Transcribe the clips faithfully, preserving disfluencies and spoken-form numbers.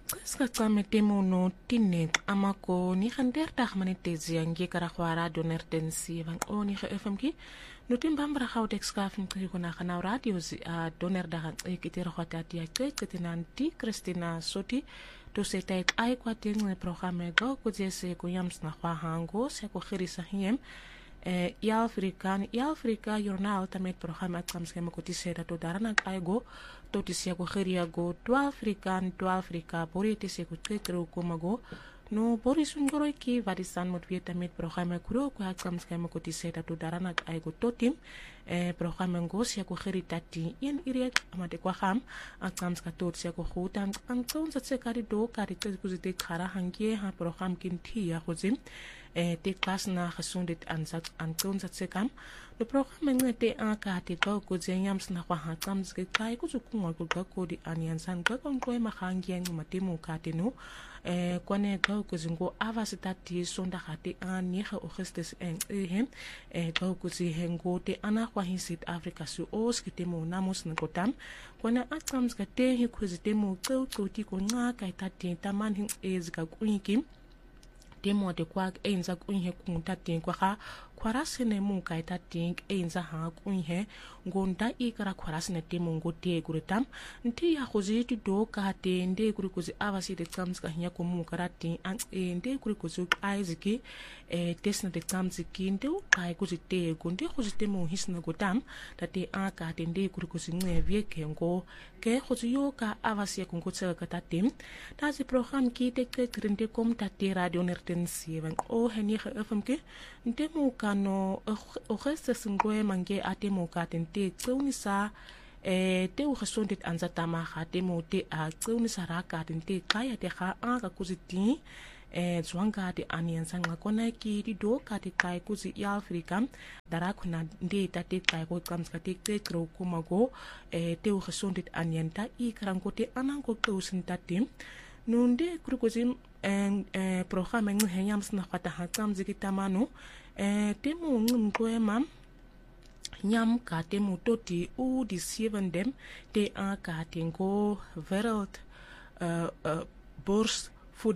Skakame mono tinek amako ni khander tak manitezi angi karakhwara doner tensi van o ni F M ki nutim bambra khawtek skafin ko na khana radio zi a doner da kan kitira khwata ti akte ketinanti Christina Soti to se tait ai kwating ne programme go ko jese ko yams na khwa hango se ko khirisa hiem e ya afrikan ya afrika journal tamet programme atkam skema ko tisera to darana ai go to tisia ko khiria go to afrikan to afrika bori tisia ko tretro ko mago no boris ngoro ki varisan mot vietamet programme kuro ko atkam skema ko tisera to darana ai go totim e programme go sia ko khiritati in iriek amade ko kham atkam ska to sia ko khutan ang tson sa tse kari do kari tse ko zite khara hangie ha program kin thia ko zim e te klas na gesondheid aansat aan tons dat se kam de programme ngete a ka te go ko zenyam sna kwa ha kam ske kai ko ku ngol ko ko di anian san ko kon ko ma khangien ma te mo ka te no e kone go ko zingo avasitati sonda khate an ni kha ogestes en hem e go ko zi hengo te ana kwa hin South Africa su os ke te mo namos na ko tam kone atkam ske te hi ko zi te mo ko ko ti ko nga kai ta te taman hin ez ka kunkim demo de kwa enza kunhe kunta tin kwa kha khwarasene mu kai ta tin enza ha kunhe ngonda ikara khwarasene demo ngote kuritam nti ya khozi ti do ka te nde kuri kuzi avasi de kams ka hinya ko mu karati an nde kuri kuzi aiziki e tesna de kams ki nde kai kuzi te gonde khozi te mu hisna gotam tate a ka te nde kuri kuzi nge vie ke ngo ke khozi yo ka avasi ko ngotsa ka ta tim ta si program ki te te trinde kom ta te radio nertensi van o heni F M ke nte mu kano o geste singwe mange ate mu ka te te tsunisa e te u gesondheid aanzata ma ga te mu te a tsunisa ra ka te te kaya te ga a ka kuziti e zwanga de anian sanga kona ki di do ka te kai kuzi ya Afrika dara kuna ndi ta te kai ko kams ka te te kro kuma go e te u gesondheid anian ta i kranko te anan ko to sinta tim nunde krukozim en e programme ngi henyams na khata ha kams ki tamano e te mu ngum ko mam nyam ka te mu toti u di seven dem te a ka tingo wereld uh, uh, bors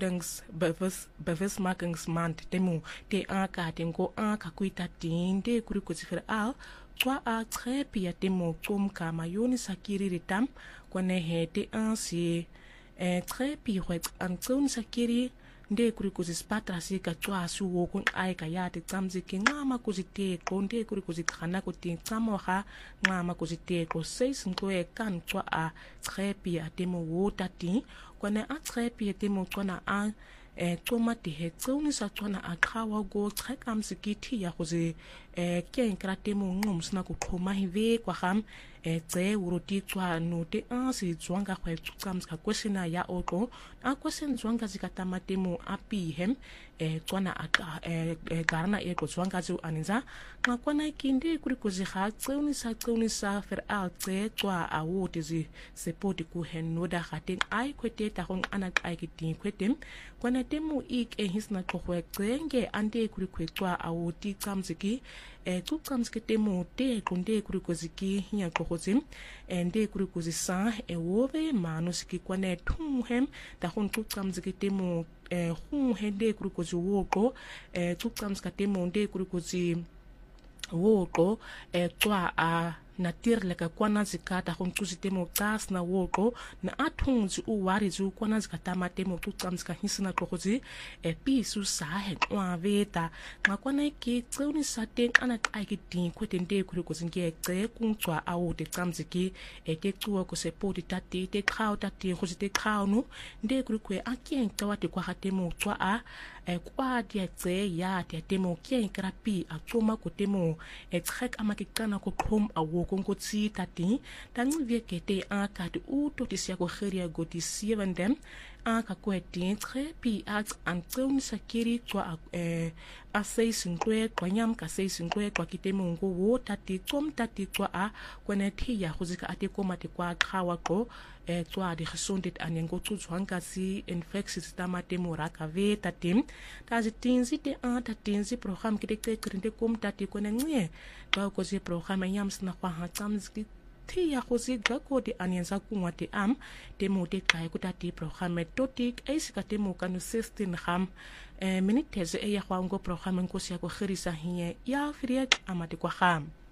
voedingsbewustmakingsmaand temu te a ka tingo a ka kuita tinde kuri ko sifir al kwa a trepi ya temu kom ka mayoni sakiri ritam kone he te a si e trepi hwet an tsun sakiri nde kuri ko spatra si ka twa su wo kun ai ka ya te tsamzi ki ngama ko te ko nde kuri ko khana ko te tsamo ha ngama ko te ko seis ngo e kan twa a trepi ya temu wo tati kone a trepi te mo kona a e tomati he tsuni sa tsona a khawa go trekam sikiti ya go ze e ke nkrate mo ngum sna ko khoma hive kwa ham e tse uroti tswa no te a si tswanga khwe tsam ska kwesina ya oko a kwesen tswanga zikata matemo api hem e tsona a e garna e ko tswanga zu aninza nga kona kinde kuri ko zi kha tsuni sa tsuni sa fer a tse tswa a wo te zi sepoti ku hen no da khaten ai kwete ta hon anak ai kitin kwetem kona temu ik e hisna ko khwe tsenge ande kuri kwe tswa a wo ti tsamziki e tu tsamziki temu te kunde kuri ko ziki hiya ko khozim ende kuri ko zisa e wobe manusiki kwane thumhem ta hon tu tsamziki temu e hu hende kuri ko ziwoko e tu tsamzika temu nde kuri ko zi woko e tswa a natir leka kwana zikata hon kuzitemo tas na woko na athunzi u wari zu kwana zikata matemo tu tsamzika hisina kokozi e pisu sahe wa veta ngakwana ki tseuni sateng ana aiki tin kwetende kuri kozinge tse kuntswa awu te tsamziki e te tsuwa ko sepoti tati te khao tati khuzite khao no nde kuri kwe akien tawate kwa hatemo tswa a e kwa dia tse ya te temo kien krapi a tsoma ko temo e trek amakikana ko khom awu kongo tsi tati tang vie kete a ka de u to tisia ko kheria go di seven dem a ka ko ti tre pi at an tsun sakiri kwa e a sei singwe kwa nyam ka sei singwe kwa kitemo ngo wo tati tom tati kwa a kone thi ya khuzika ate ko mate kwa khawa ko e tswa di gesondheid an ngo tsutswanga si infections tamate moraka ve tatim tazi tinzi te a tatinzi program kite krinde kom tati kone ngie ka ko si program yams na kwa ha tsamzki ti ya go ziga ko di anyenza kungwa ti am temo te kai kuta ti programe totik e sika temo kanu sixteen ham e miniteze e ya gwango programe nkosi ya go gerisa hinye ya friet amati kwa ham